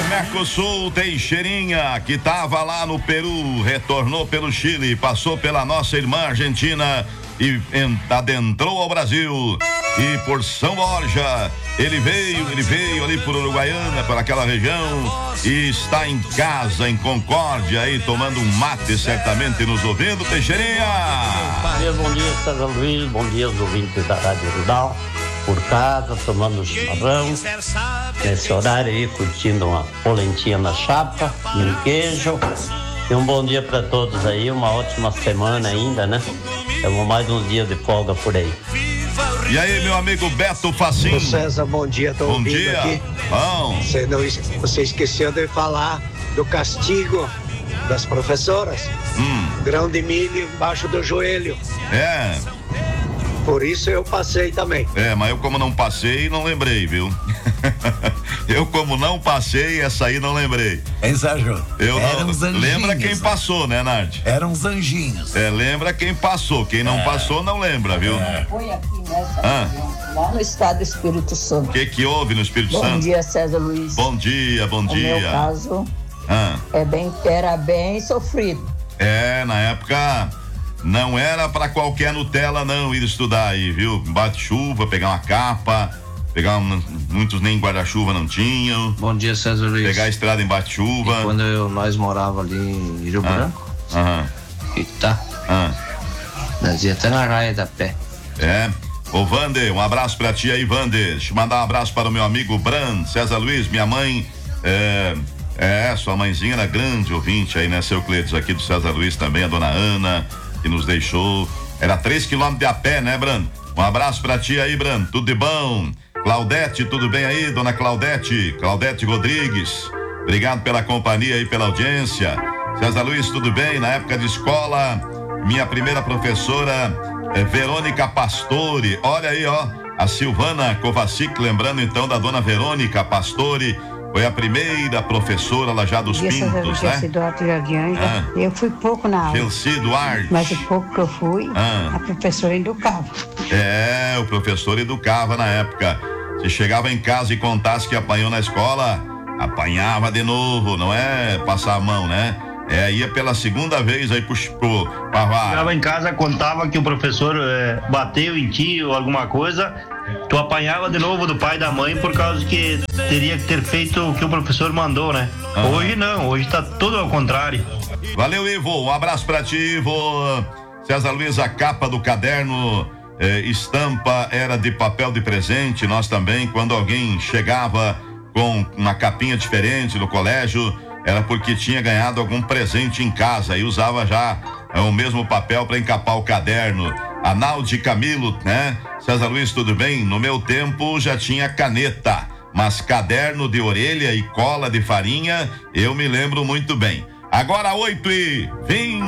Mercosul Teixeirinha, que estava lá no Peru, retornou pelo Chile, passou pela nossa irmã Argentina e adentrou ao Brasil. E por São Borja, ele veio ali por Uruguaiana, por aquela região, e está em casa, em Concórdia, aí tomando um mate, certamente nos ouvindo, Teixeirinha. Bom dia, César Luiz, bom dia aos ouvintes da Rádio Rural, por casa, tomando chimarrão, nesse horário aí, curtindo uma polentinha na chapa, um queijo, e um bom dia para todos aí, uma ótima semana ainda, né? Temos mais uns dias de folga por aí. E aí, meu amigo Beto Facinho? Ô César, bom dia, tô Bom ouvindo dia. aqui. Bom. Você esqueceu de falar do castigo das professoras. Grão de milho embaixo do joelho. É. Por isso eu passei também. Mas eu como não passei, não lembrei, viu? Eu como não passei, essa aí não lembrei. Exagerou. Eram os anjinhos. Lembra quem passou, né, Nardi? Eram os anjinhos. Lembra quem passou. Quem não passou, não lembra, viu? Foi aqui nessa lá no estado do Espírito Santo. O que houve no Espírito Santo? Bom dia, César Luiz. Bom dia. No meu caso, era bem sofrido. Na época não era pra qualquer Nutella não ir estudar aí, viu? Bate-chuva, pegar uma capa, muitos nem guarda-chuva não tinham. Bom dia, César Luiz. Pegar a estrada em bate-chuva. Quando nós morava ali em Rio Branco, nós ia até na raia da pé. Ô Vander, um abraço pra ti aí, Vander. Deixa eu mandar um abraço para o meu amigo Bran, César Luiz, minha mãe, sua mãezinha era grande ouvinte aí, né, seu Cleitos, aqui do César Luiz também, a dona Ana, que nos deixou, era 3 quilômetros de a pé, né, Bran? Um abraço pra ti aí, Bran, tudo de bom? Claudete, tudo bem aí, dona Claudete Rodrigues, obrigado pela companhia e pela audiência. César Luiz, tudo bem? Na época de escola, minha primeira professora Verônica Pastore, olha aí, ó, a Silvana Kovacic, lembrando então da dona Verônica Pastore, foi a primeira professora lá já dos Pintos, né? Eu fui pouco na aula. Gelci Duarte. Mas o pouco que eu fui, a professora educava. O professor educava na época. Se chegava em casa e contasse que apanhou na escola, apanhava de novo, não é passar a mão, né? Ia pela segunda vez aí pro chegava em casa, contava que o professor bateu em ti ou alguma coisa, tu apanhava de novo do pai e da mãe por causa que teria que ter feito o que o professor mandou, né? Hoje não, hoje tá tudo ao contrário. Valeu, Ivo, um abraço pra ti, Ivo. César Luiz, a capa do caderno estampa era de papel de presente, nós também, quando alguém chegava com uma capinha diferente no colégio, era porque tinha ganhado algum presente em casa e usava já o mesmo papel para encapar o caderno. Analdi Camilo, né? César Luiz, tudo bem? No meu tempo já tinha caneta, mas caderno de orelha e cola de farinha eu me lembro muito bem. Agora 8h20.